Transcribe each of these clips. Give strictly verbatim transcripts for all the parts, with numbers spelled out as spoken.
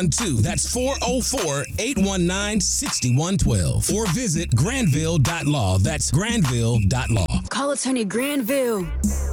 two. That's four oh four, eight one nine, six one one two. Or visit Granville dot law. That's Granville dot law. Call attorney Granville.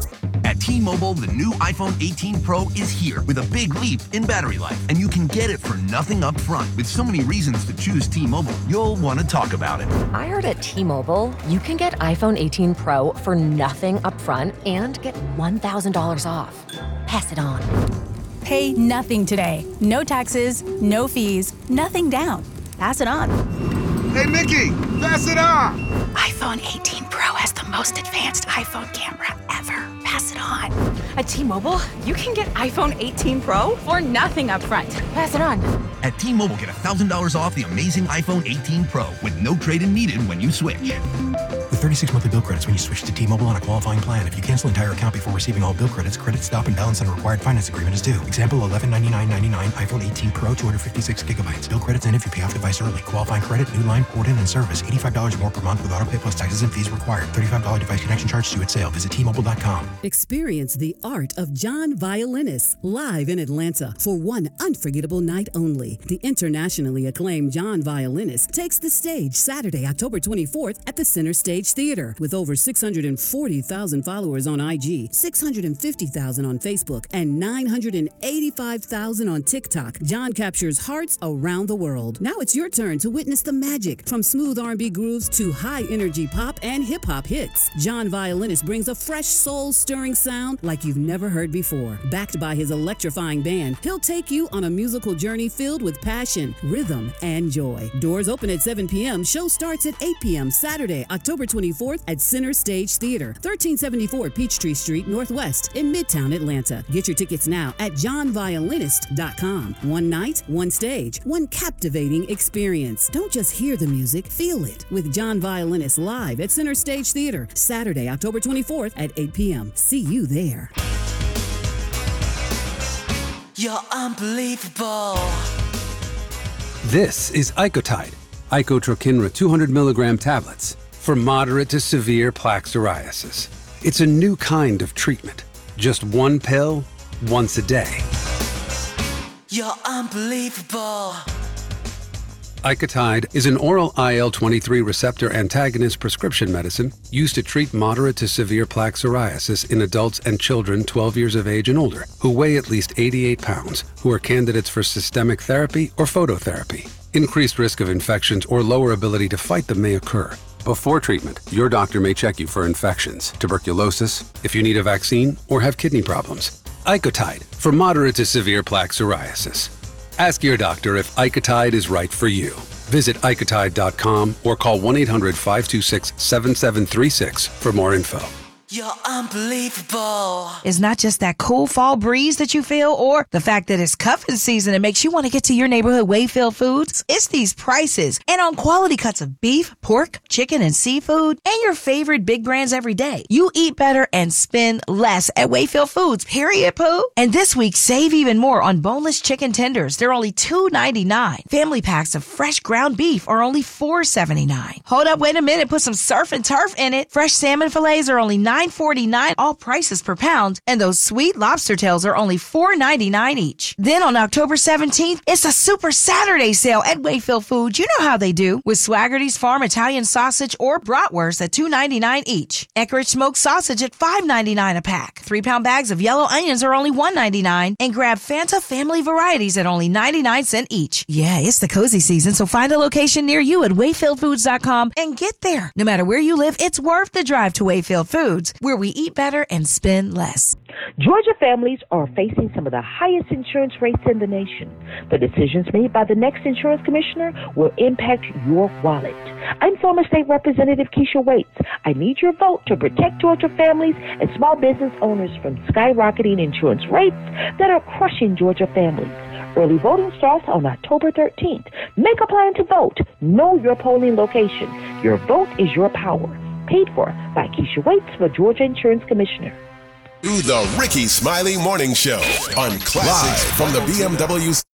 At T-Mobile, the new iPhone eighteen Pro is here with a big leap in battery life, and you can get it for nothing up front. With so many reasons to choose T-Mobile, you'll want to talk about it. I heard at T-Mobile, you can get iPhone eighteen Pro for nothing up front and get one thousand dollars off. Pass it on. Pay nothing today. No taxes, no fees, nothing down. Pass it on. Hey, Mickey, pass it on. iPhone eighteen Pro has the most advanced iPhone camera ever. Pass it on. At T-Mobile, you can get iPhone eighteen Pro for nothing up front. Pass it on. At T-Mobile, get one thousand dollars off the amazing iPhone eighteen Pro with no trade-in needed when you switch. With thirty-six monthly bill credits when you switch to T-Mobile on a qualifying plan. If you cancel entire account before receiving all bill credits, credit stop and balance on a required finance agreement is due. Example, eleven ninety-nine ninety-nine, iPhone eighteen Pro, two hundred fifty-six gigabytes. Bill credits end if you pay off device early. Qualifying credit, new line, port in, and service. eighty-five dollars more per month with autopay plus taxes and fees required. thirty-five dollars device connection charge due at sale. Visit T Mobile dot com. Experience the art of John Violinist live in Atlanta for one unforgettable night only. The internationally acclaimed John Violinist takes the stage Saturday, October twenty-fourth at the Center Stage Theater. With over six hundred forty thousand followers on I G, six hundred fifty thousand on Facebook, and nine hundred eighty-five thousand on TikTok, John captures hearts around the world. Now it's your turn to witness the magic. From smooth R and B grooves to high-energy pop and hip-hop hits, John Violinist brings a fresh, soul-stirring sound like you've never heard before. Backed by his electrifying band, he'll take you on a musical journey filled with passion, rhythm, and joy. Doors open at seven p.m. Show starts at eight p.m. Saturday, October twenty-fourth at Center Stage Theater, thirteen seventy-four Peachtree Street, Northwest in Midtown Atlanta. Get your tickets now at john violinist dot com. One night, one stage, one captivating experience. Don't just hear the music, feel it with John Violinist live at Center Stage Theater, Saturday, October twenty-fourth at eight p.m. See you there. You're unbelievable. This is Icotide, Icotrokinra two hundred milligram tablets for moderate to severe plaque psoriasis. It's a new kind of treatment. Just one pill, once a day. You're unbelievable. Icotide is an oral I L twenty-three receptor antagonist prescription medicine used to treat moderate to severe plaque psoriasis in adults and children twelve years of age and older who weigh at least eighty-eight pounds, who are candidates for systemic therapy or phototherapy. Increased risk of infections or lower ability to fight them may occur. Before treatment, your doctor may check you for infections, tuberculosis, if you need a vaccine, or have kidney problems. Icotide for moderate to severe plaque psoriasis. Ask your doctor if Icotide is right for you. Visit icotide dot com or call one eight hundred, five two six, seven seven three six for more info. You're unbelievable. It's not just that cool fall breeze that you feel or the fact that it's cuffing season and makes you want to get to your neighborhood Wayfield Foods. It's these prices and on quality cuts of beef, pork, chicken, and seafood and your favorite big brands every day. You eat better and spend less at Wayfield Foods, period, Pooh. And this week, save even more on boneless chicken tenders. They're only two ninety-nine. Family packs of fresh ground beef are only four seventy-nine. Hold up, wait a minute, put some surf and turf in it. Fresh salmon fillets are only nine forty-nine, all prices per pound, and those sweet lobster tails are only four ninety-nine each. Then on October seventeenth, it's a Super Saturday sale at Wayfield Foods. You know how they do, with Swaggerty's Farm Italian sausage or bratwurst at two ninety-nine each. Eckrich smoked sausage at five ninety-nine a pack. Three-pound bags of yellow onions are only one ninety-nine, and grab Fanta family varieties at only ninety-nine cents each. Yeah, it's the cozy season, so find a location near you at wayfield foods dot com and get there. No matter where you live, it's worth the drive to Wayfield Foods, where we eat better and spend less. Georgia families are facing some of the highest insurance rates in the nation. The decisions made by the next insurance commissioner will impact your wallet. I'm former State Representative Keisha Waits. I need your vote to protect Georgia families and small business owners from skyrocketing insurance rates that are crushing Georgia families. Early voting starts on October thirteenth. Make a plan to vote. Know your polling location. Your vote is your power. Paid for by Keisha Waits for Georgia Insurance Commissioner. To the Ricky Smiley Morning Show on Classics from the B M W